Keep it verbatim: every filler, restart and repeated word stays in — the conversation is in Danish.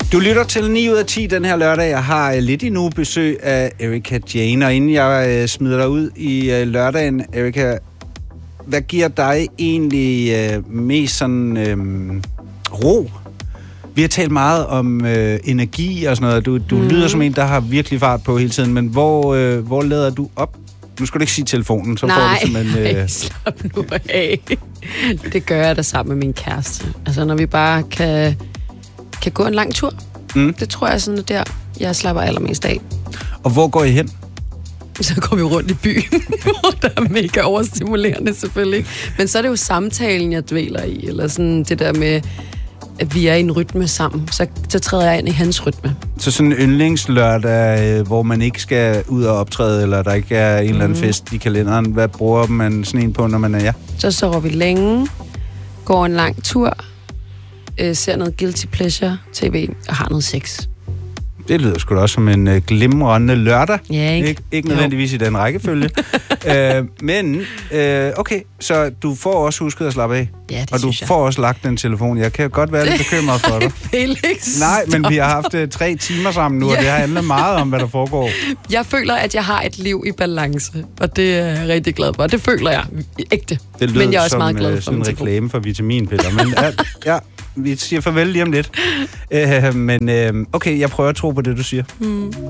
Du lytter til ni ud af ti den her lørdag. Jeg har lidt endnu besøg af Erika Jane, og inden jeg øh, smider dig ud i øh, lørdagen, Erika, hvad giver dig egentlig øh, mest sådan øh, ro? Vi har talt meget om øh, energi og sådan noget. Du, du mm. lyder som en, der har virkelig fart på hele tiden, men hvor, øh, hvor lader du op? Nu skal du ikke sige telefonen, så Nej, får du simpelthen... Øh... Nej, slap nu af. Det gør jeg da sammen med min kæreste. Altså, når vi bare kan, kan gå en lang tur. Mm. Det tror jeg sådan, der jeg slapper allermest af. Og hvor går I hen? Så går vi rundt i byen, hvor der er mega overstimulerende selvfølgelig. Men så er det jo samtalen, jeg dvæler i. Eller sådan det der med, at vi er i en rytme sammen. Så, så træder jeg ind i hans rytme. Så sådan en yndlingslørdag, hvor man ikke skal ud og optræde, eller der ikke er en mm. eller anden fest i kalenderen. Hvad bruger man sådan en på, når man er jer? Så sover vi længe, går en lang tur, øh, ser noget guilty pleasure tv og har noget sex. Det lyder sgu da også som en uh, glimrende lørdag. Ja, ikke? Ik- ikke nødvendigvis i den rækkefølge. uh, men, uh, okay, så du får også husket at slappe af. Ja, det og du jeg. får også lagt den telefon. Jeg kan godt være lidt bekymret for dig. Felix, Nej, men vi har haft uh, tre timer sammen nu, ja. Og det har handlet meget om, hvad der foregår. Jeg føler, at jeg har et liv i balance, og det er jeg rigtig glad for. Det føler jeg ægte. Det lyder men jeg er også som meget glad for sådan en reklame for vitaminpiller. Men ja, ja, vi siger farvel lige om lidt. Uh, men uh, okay, jeg prøver at tro på det, du siger. Mm.